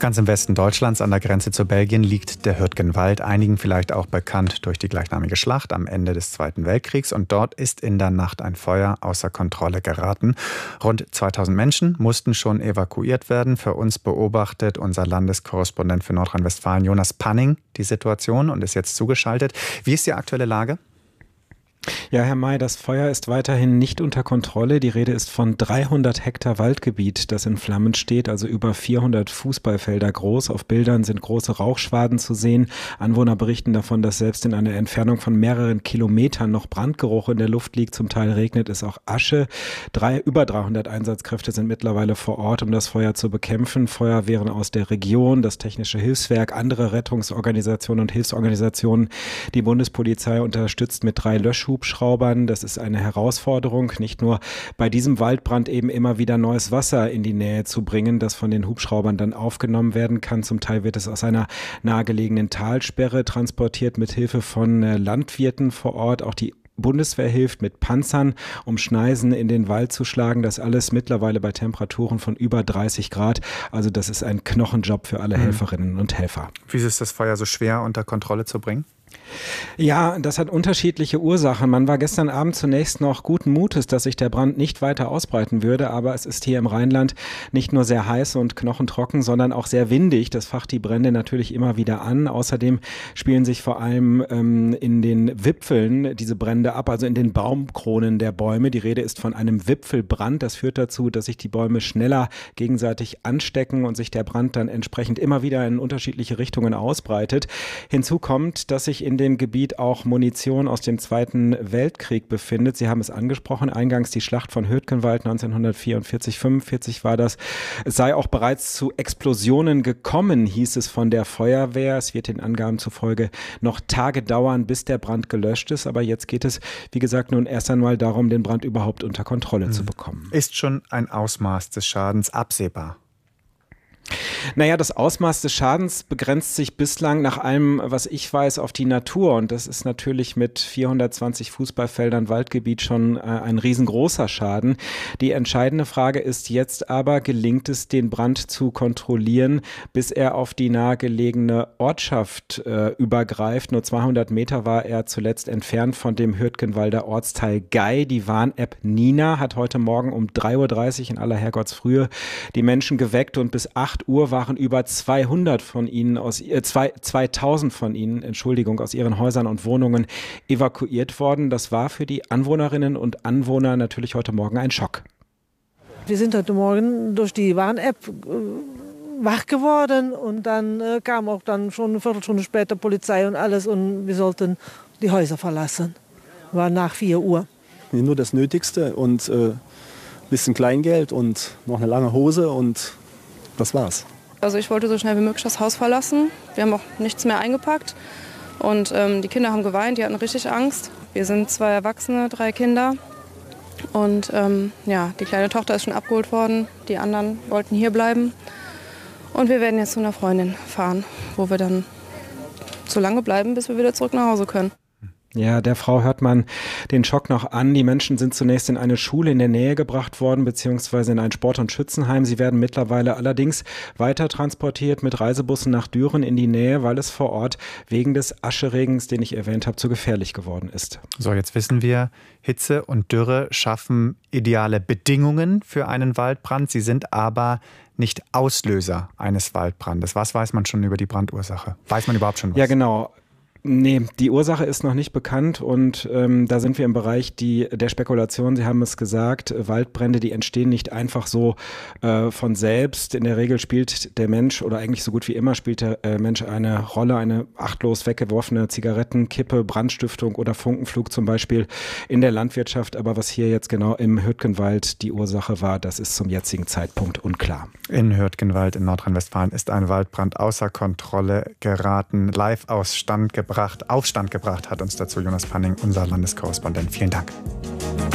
Ganz im Westen Deutschlands an der Grenze zu Belgien liegt der Hürtgenwald, einigen vielleicht auch bekannt durch die gleichnamige Schlacht am Ende des Zweiten Weltkriegs. Und dort ist in der Nacht ein Feuer außer Kontrolle geraten. Rund 2000 Menschen mussten schon evakuiert werden. Für uns beobachtet unser Landeskorrespondent für Nordrhein-Westfalen Jonas Panning die Situation und ist jetzt zugeschaltet. Wie ist die aktuelle Lage? Ja, Herr May, das Feuer ist weiterhin nicht unter Kontrolle. Die Rede ist von 300 Hektar Waldgebiet, das in Flammen steht, also über 400 Fußballfelder groß. Auf Bildern sind große Rauchschwaden zu sehen. Anwohner berichten davon, dass selbst in einer Entfernung von mehreren Kilometern noch Brandgeruch in der Luft liegt. Zum Teil regnet es auch Asche. Über 300 Einsatzkräfte sind mittlerweile vor Ort, um das Feuer zu bekämpfen. Feuerwehren aus der Region, das Technische Hilfswerk, andere Rettungsorganisationen und Hilfsorganisationen. Die Bundespolizei unterstützt mit 3 Löschhubschraubern. Das ist eine Herausforderung, nicht nur bei diesem Waldbrand eben immer wieder neues Wasser in die Nähe zu bringen, das von den Hubschraubern dann aufgenommen werden kann. Zum Teil wird es aus einer nahegelegenen Talsperre transportiert mit Hilfe von Landwirten vor Ort. Auch die Bundeswehr hilft mit Panzern, um Schneisen in den Wald zu schlagen. Das alles mittlerweile bei Temperaturen von über 30 Grad. Also das ist ein Knochenjob für alle Helferinnen und Helfer. Wieso ist das Feuer so schwer unter Kontrolle zu bringen? Ja, das hat unterschiedliche Ursachen. Man war gestern Abend zunächst noch guten Mutes, dass sich der Brand nicht weiter ausbreiten würde, aber es ist hier im Rheinland nicht nur sehr heiß und knochentrocken, sondern auch sehr windig. Das facht die Brände natürlich immer wieder an. Außerdem spielen sich vor allem in den Wipfeln diese Brände ab, also in den Baumkronen der Bäume. Die Rede ist von einem Wipfelbrand. Das führt dazu, dass sich die Bäume schneller gegenseitig anstecken und sich der Brand dann entsprechend immer wieder in unterschiedliche Richtungen ausbreitet. Hinzu kommt, dass sich in dem Gebiet auch Munition aus dem Zweiten Weltkrieg befindet. Sie haben es angesprochen, eingangs die Schlacht von Hürtgenwald 1944/45 war das. Es sei auch bereits zu Explosionen gekommen, hieß es von der Feuerwehr. Es wird den Angaben zufolge noch Tage dauern, bis der Brand gelöscht ist. Aber jetzt geht es, wie gesagt, nun erst einmal darum, den Brand überhaupt unter Kontrolle zu bekommen. Ist schon ein Ausmaß des Schadens absehbar? Naja, das Ausmaß des Schadens begrenzt sich bislang nach allem, was ich weiß, auf die Natur. Und das ist natürlich mit 420 Fußballfeldern Waldgebiet schon ein riesengroßer Schaden. Die entscheidende Frage ist jetzt aber, gelingt es, den Brand zu kontrollieren, bis er auf die nahegelegene Ortschaft übergreift. Nur 200 Meter war er zuletzt entfernt von dem Hürtgenwalder Ortsteil Gei. Die Warn-App Nina hat heute Morgen um 3:30 Uhr in aller Herrgottsfrühe die Menschen geweckt und bis 8 Uhr waren über 2000 von ihnen aus ihren Häusern und Wohnungen evakuiert worden. Das war für die Anwohnerinnen und Anwohner natürlich heute Morgen ein Schock. Wir sind heute Morgen durch die Warn-App wach geworden und dann kam auch dann schon eine Viertelstunde später Polizei und alles und wir sollten die Häuser verlassen. War nach 4 Uhr. Nur das Nötigste und ein bisschen Kleingeld und noch eine lange Hose und das war's. Also ich wollte so schnell wie möglich das Haus verlassen. Wir haben auch nichts mehr eingepackt. Und die Kinder haben geweint, die hatten richtig Angst. Wir sind 2 Erwachsene, 3 Kinder. Und die kleine Tochter ist schon abgeholt worden. Die anderen wollten hier bleiben. Und wir werden jetzt zu einer Freundin fahren, wo wir dann so lange bleiben, bis wir wieder zurück nach Hause können. Ja, der Frau hört man den Schock noch an. Die Menschen sind zunächst in eine Schule in der Nähe gebracht worden, beziehungsweise in ein Sport- und Schützenheim. Sie werden mittlerweile allerdings weiter transportiert mit Reisebussen nach Düren in die Nähe, weil es vor Ort wegen des Ascheregens, den ich erwähnt habe, zu gefährlich geworden ist. So, jetzt wissen wir, Hitze und Dürre schaffen ideale Bedingungen für einen Waldbrand. Sie sind aber nicht Auslöser eines Waldbrandes. Was weiß man schon über die Brandursache? Weiß man überhaupt schon was? Ja, genau. Nee, die Ursache ist noch nicht bekannt und da sind wir im Bereich der Spekulation. Sie haben es gesagt, Waldbrände, die entstehen nicht einfach so von selbst. In der Regel spielt der Mensch oder eigentlich so gut wie immer spielt der Mensch eine Rolle, eine achtlos weggeworfene Zigarettenkippe, Brandstiftung oder Funkenflug zum Beispiel in der Landwirtschaft. Aber was hier jetzt genau im Hürtgenwald die Ursache war, das ist zum jetzigen Zeitpunkt unklar. In Hürtgenwald in Nordrhein-Westfalen ist ein Waldbrand außer Kontrolle geraten, live Aufstand gebracht hat uns dazu Jonas Panning, unser Landeskorrespondent. Vielen Dank.